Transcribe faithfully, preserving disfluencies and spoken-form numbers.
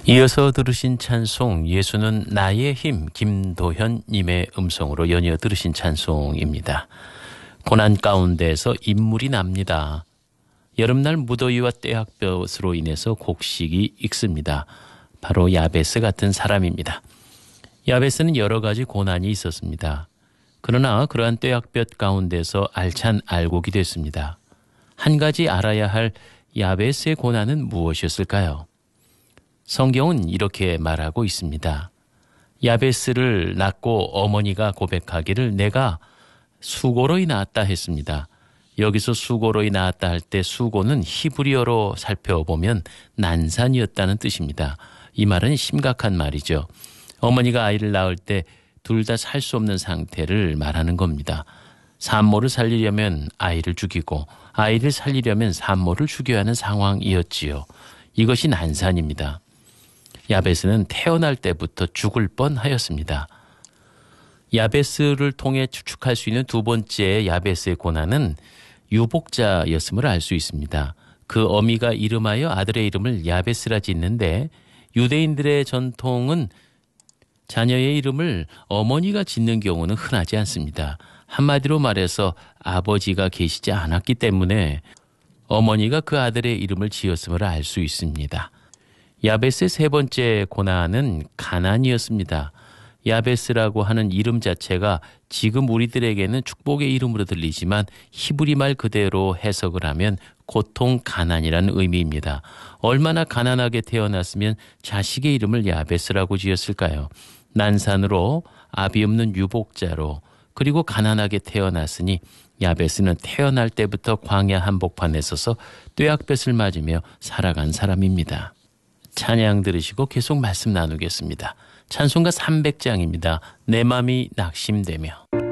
이어서 들으신 찬송 예수는 나의 힘 김도현님의 음성으로 연이어 들으신 찬송입니다. 고난 가운데서 인물이 납니다. 여름날 무더위와 떼학볕으로 인해서 곡식이 익습니다. 바로 야베스 같은 사람입니다. 야베스는 여러 가지 고난이 있었습니다. 그러나 그러한 떼학볕 가운데서 알찬 알곡이 됐습니다. 한 가지 알아야 할 야베스의 고난은 무엇이었을까요? 성경은 이렇게 말하고 있습니다. 야베스를 낳고 어머니가 고백하기를 내가 수고로이 낳았다 했습니다. 여기서 수고로이 낳았다 할 때 수고는 히브리어로 살펴보면 난산이었다는 뜻입니다. 이 말은 심각한 말이죠. 어머니가 아이를 낳을 때 둘 다 살 수 없는 상태를 말하는 겁니다. 산모를 살리려면 아이를 죽이고 아이를 살리려면 산모를 죽여야 하는 상황이었지요. 이것이 난산입니다. 야베스는 태어날 때부터 죽을 뻔하였습니다. 야베스를 통해 추측할 수 있는 두 번째 야베스의 고난은 유복자였음을 알 수 있습니다. 그 어미가 이름하여 아들의 이름을 야베스라 짓는데 유대인들의 전통은 자녀의 이름을 어머니가 짓는 경우는 흔하지 않습니다. 한마디로 말해서 아버지가 계시지 않았기 때문에 어머니가 그 아들의 이름을 지었음을 알 수 있습니다. 야베스의 세 번째 고난은 가난이었습니다. 야베스라고 하는 이름 자체가 지금 우리들에게는 축복의 이름으로 들리지만 히브리 말 그대로 해석을 하면 고통 가난이라는 의미입니다. 얼마나 가난하게 태어났으면 자식의 이름을 야베스라고 지었을까요? 난산으로 아비 없는 유복자로 그리고 가난하게 태어났으니 야베스는 태어날 때부터 광야 한복판에 서서 떼약볕을 맞으며 살아간 사람입니다. 찬양 들으시고 계속 말씀 나누겠습니다. 찬송가 삼백 장입니다. 내 맘이 낙심되며.